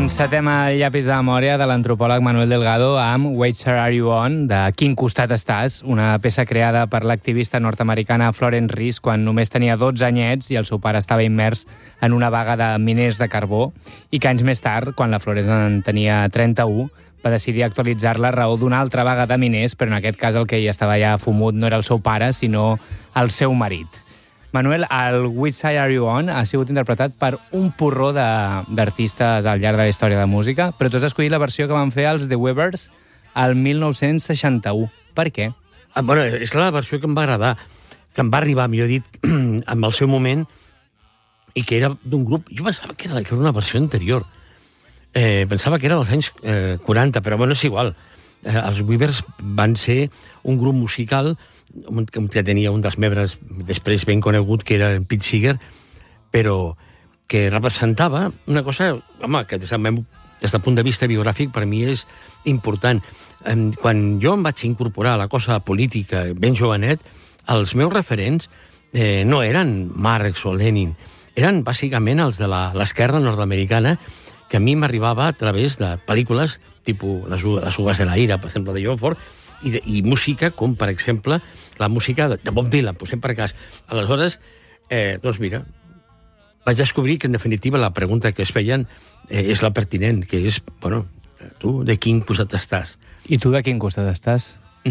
Encetem el llapis de memòria de l'antropòleg Manuel Delgado amb Which Side Are You On, de Quin costat estàs, una peça creada per l'activista nord-americana Florence Reese quan només tenia 12 anyets i el seu pare estava immers en una vaga de miners de carbó i que anys més tard, quan la Florence en tenia 31, va decidir actualitzar-la a raó d'una altra vaga de miners, però en aquest cas el que hi estava ja fumut no era el seu pare, sinó el seu marit. Manuel, el Which Side Are You On ha sigut interpretat per un porró d'artistes al llarg de la història de música, però tu has escollit la versió que van fer els The Weavers al 1961. Per què? Bueno, és la versió que em va agradar, que em va arribar, millor dit, amb el seu moment, i que era d'un grup... Jo pensava que era una versió anterior. Pensava que era dels anys 40, però bueno, és igual. Els Weavers van ser un grup musical que tenia un dels membres després ben conegut, que era Pete Seeger, però que representava una cosa, home, que des del punt de vista biogràfic per mi és important. Quan jo em vaig incorporar a la cosa política ben jovenet, els meus referents no eren Marx o Lenin, eren bàsicament els de l'esquerra nord-americana, que a mi m'arribava a través de pel·lícules tipus Les uvas de la ira, per exemple, de John Ford, i música com, per exemple, la música de Bob Dylan, posem per cas. Aleshores, doncs mira, vaig descobrir que, en definitiva, la pregunta que es feien és la pertinent, que és, bueno, tu de quin costat estàs? I tu de quin costat estàs?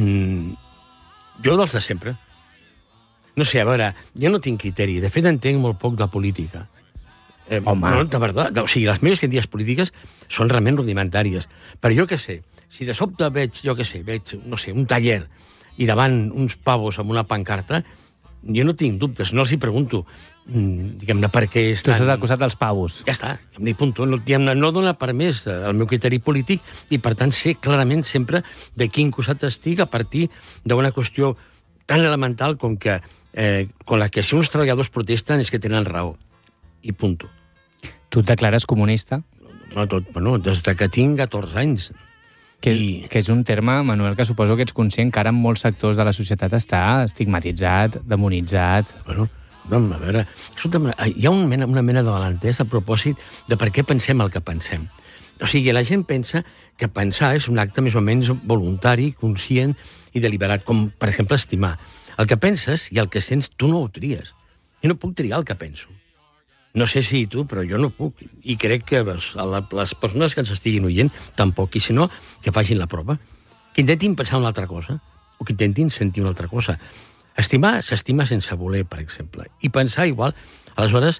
Jo dels de sempre. No sé, a veure, jo no tinc criteri. De fet, entenc molt poc de política. Home. No, de veritat. O sigui, les meves idees polítiques són realment rudimentàries. Però jo què sé, si de sobte veig, no sé, un taller i davant uns pavos amb una pancarta, jo no tinc dubtes, no els hi pregunto, diguem-ne, per què estan... Tu estàs al costat dels pavos. Ja està, ni punto. No dona per més el meu criteri polític i, per tant, sé clarament sempre de quin costat estic a partir d'una qüestió tan elemental com que con la que si uns treballadors protesten és que tenen raó. I punto. Tu et declares comunista? Bueno, des que tinc 14 anys. Que és un terme, Manuel, que suposo que ets conscient que ara en molts sectors de la societat està estigmatitzat, demonitzat... Bueno, no, a veure... Escolta'm, hi ha una mena de malentès a propòsit de per què pensem el que pensem. O sigui, la gent pensa que pensar és un acte més o menys voluntari, conscient i deliberat, com, per exemple, estimar. El que penses i el que sents, tu no ho tries. Jo no puc triar el que penso. No sé si tu, però jo no puc. I crec que les persones que ens estiguin oient tampoc. I si no, que facin la prova. Que intentin pensar una altra cosa o que intentin sentir una altra cosa. Estimar s'estima sense voler, per exemple. I pensar igual. Aleshores,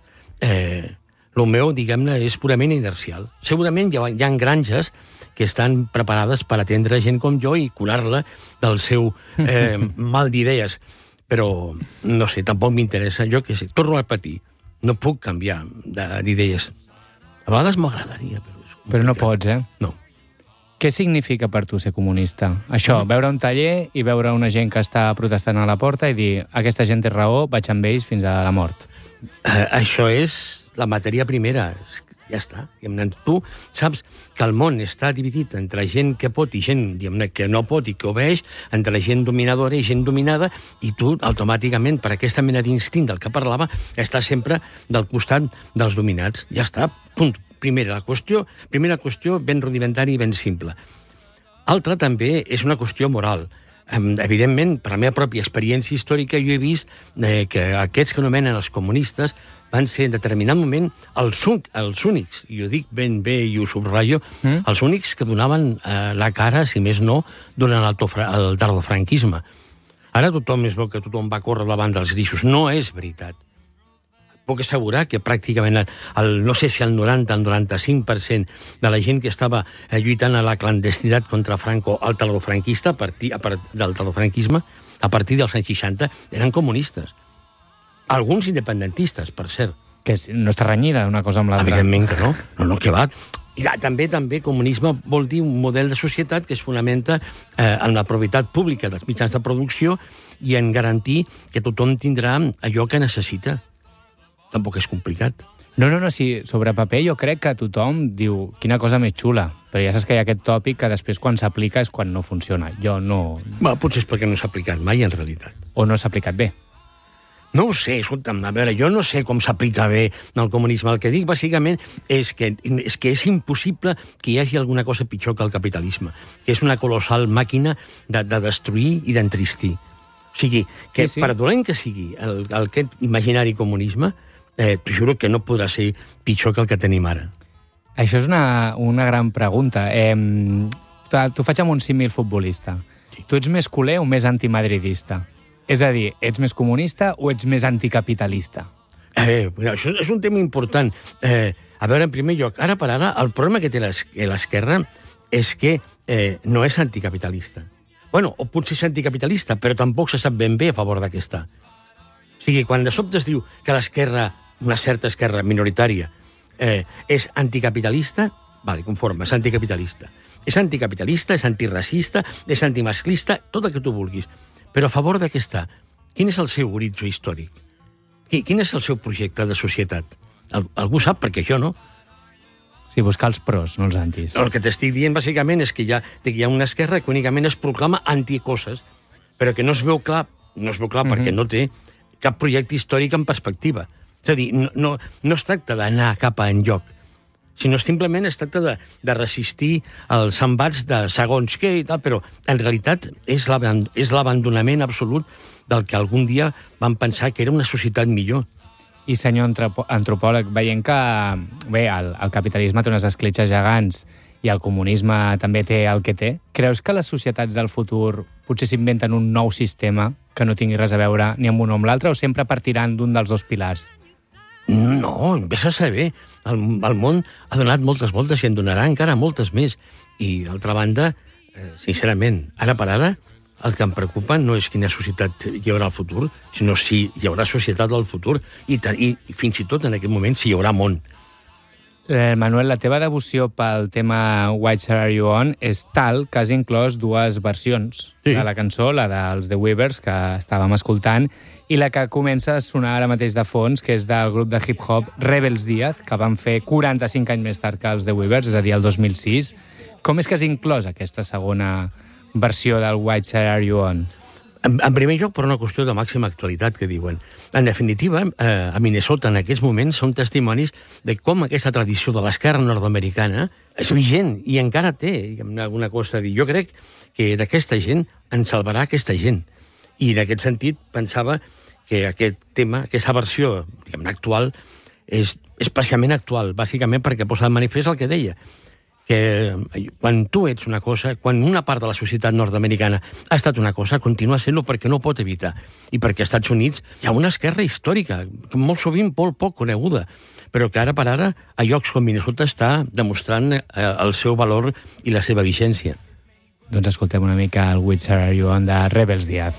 el meu, diguem-ne, és purament inercial. Segurament hi ha granges que estan preparades per atendre gent com jo i curar-la del seu mal d'idees. Però, no sé, tampoc m'interessa. Jo què sé, torno a repetir. No puc canviar d'idees. A vegades m'agradaria, però... Però no pots, No. Què significa per tu ser comunista? Això, veure un taller i veure una gent que està protestant a la porta i dir aquesta gent té raó, vaig amb ells fins a la mort. Això és la matèria primera. Ja està. Tu saps que el món està dividit entre gent que pot i gent que no pot i que obeeix, entre gent dominadora i gent dominada, i tu, automàticament, per aquesta mena d'instint del que parlava, estàs sempre del costat dels dominats. Ja està, punt. Primera qüestió, ben rudimentària i ben simple. Altra també és una qüestió moral. Evidentment, per la meva pròpia experiència històrica, jo he vist que aquests que anomenen els comunistes van ser en determinat moment els únics, i ho dic ben bé i ho subratllo, els únics que donaven la cara, si més no, durant el tardofranquisme. Ara tothom es veu que tothom va córrer davant dels grixos. No és veritat. Puc assegurar que pràcticament, no sé si el 90 o el 95% de la gent que estava lluitant a la clandestinitat contra Franco, el tardofranquista, del tardofranquisme, a partir dels anys 60, eren comunistes. Alguns independentistes, per cert. Que no està renyida una cosa amb l'altra. Evidentment que no. No, que va. I també comunisme vol dir un model de societat que es fonamenta en la propietat pública dels mitjans de producció i en garantir que tothom tindrà allò que necessita. Tampoc és complicat. No, sí, sobre paper jo crec que tothom diu quina cosa més xula, però ja saps que hi ha aquest tòpic que després quan s'aplica és quan no funciona. Jo no... Potser és perquè no s'ha aplicat mai, en realitat. O no s'ha aplicat bé. No ho sé, escolta'm, a veure, jo no sé com s'aplica bé el comunisme. El que dic, bàsicament, és que és impossible que hi hagi alguna cosa pitjor que el capitalisme, que és una colossal màquina de destruir i d'entristir. O sigui, que Sí. per dolent que sigui aquest imaginari comunisme, t'ho juro que no podrà ser pitjor que el que tenim ara. Això és una gran pregunta. T'ho faig amb un símil futbolista. Tu ets més culer o més antimadridista? És a dir, ets més comunista o ets més anticapitalista? Això és un tema important. A veure, en primer lloc, ara per ara, el problema que té l'esquerra és que no és anticapitalista. Bueno, o potser és anticapitalista, però tampoc se sap ben bé a favor de què està. O sigui, quan de sobte es diu que l'esquerra, una certa esquerra minoritària, és anticapitalista, vale, conforme, és anticapitalista. És anticapitalista, és antiracista, és antimasclista, tot el que tu vulguis. Però a favor de què està? Quin és el seu horitzó històric? Quin és el seu projecte de societat? Algú sap, perquè jo no. Sí, buscar els pros, no els antis. El que t'estic dient, bàsicament, és que hi ha una esquerra que únicament es proclama anticoses, però que no es veu clar perquè no té cap projecte històric en perspectiva. És a dir, no es tracta d'anar cap a enlloc, sinó simplement es tracta de resistir els embats de segons què i tal, però en realitat és l'abandonament absolut del que algun dia van pensar que era una societat millor. I, senyor antropòleg, veient que bé, el capitalisme té unes escletxes gegants i el comunisme també té el que té, creus que les societats del futur potser s'inventen un nou sistema que no tingui res a veure ni amb un o amb l'altre, o sempre partiran d'un dels dos pilars? No, vés a saber. El món ha donat moltes voltes i en donarà encara moltes més. I, d'altra banda, sincerament, ara per ara, el que em preocupa no és quina societat hi haurà al futur, sinó si hi haurà societat al futur i fins i tot en aquest moment si hi haurà món. Manuel, la teva devoció pel tema White Shirt Are You On és tal que has inclòs dues versions de la cançó, la dels The Weavers, que estàvem escoltant, i la que comença a sonar ara mateix de fons, que és del grup de hip-hop Rebels Díaz, que van fer 45 anys més tard que els The Weavers, és a dir, el 2006. Com és que has inclòs aquesta segona versió del White Shirt Are You On? En primer lloc, per una qüestió de màxima actualitat, que diuen. En definitiva, a Minnesota en aquests moments són testimonis de com aquesta tradició de l'esquerra nord-americana és vigent i encara té alguna cosa a dir. Jo crec que d'aquesta gent en salvarà aquesta gent. I en aquest sentit pensava que aquest tema, aquesta versió actual, és especialment actual, bàsicament perquè posa de manifest el que deia, que quan tu ets una cosa, quan una part de la societat nord-americana ha estat una cosa, continua sent-ho perquè no pot evitar. I perquè als Estats Units hi ha una esquerra històrica, molt sovint molt poc coneguda, però que ara per ara a llocs com Minnesota està demostrant el seu valor i la seva vigència. Doncs escoltem una mica el White Shirt Are You On de Rebels Díaz.